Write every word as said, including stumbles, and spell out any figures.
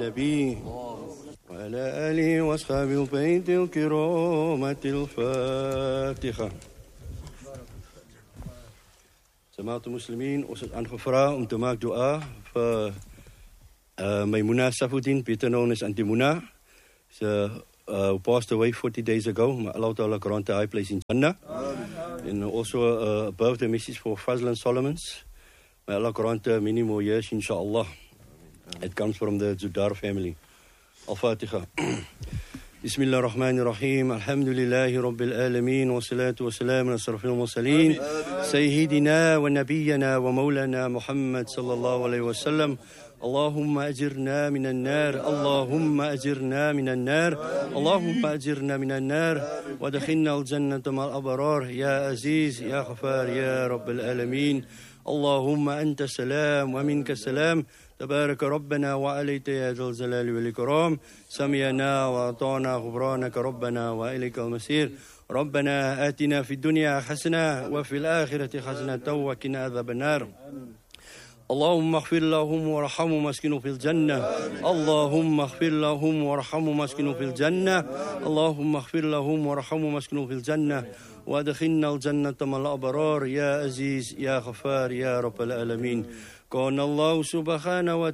النبي وعلى آله وأصحابه وبيت الكرامة الفاتحة. Jemaat muslimin, ons het aangevra om te maak dua vir uh, Maimuna Safuddin, better known as Auntie Muna. She uh, passed away forty days ago. May Allah Ta'ala grant a high place in Jannah. And also uh, a birthday message for Fazlan Solomons. May Allah grant her many more years, inshallah. It comes from the Zudar family. Al-Fatiha. بسم الله الرحمن الرحيم الحمد لله رب العالمين والصلاة والسلام على أشرف المرسلين سيدنا ونبينا ومولانا محمد صلى الله عليه وسلم اللهم أجرنا من النار اللهم أجرنا من النار اللهم أجرنا من النار ودخلنا الجنة مع الأبرار يا عزيز يا غفار يا رب العالمين اللهم أنت السلام ومنك السلام تبارك ربنا وعليك يا ذا الجلال والإكرام سمعنا وأطعنا غفرانك ربنا وإليك المصير ربنا آتنا في الدنيا حسنة وفي الآخرة حسنة وقنا عذاب النار اللهم اغفر لهم وارحمهم واسكنهم في الجنة اللهم اغفر لهم وارحمهم واسكنهم في الجنة اللهم اغفر لهم وارحمهم واسكنهم في الجنة وادخلنا الجنة مع الأبرار يا عزيز يا غفار يا رب العالمين. كان الله سبحانه وتعالى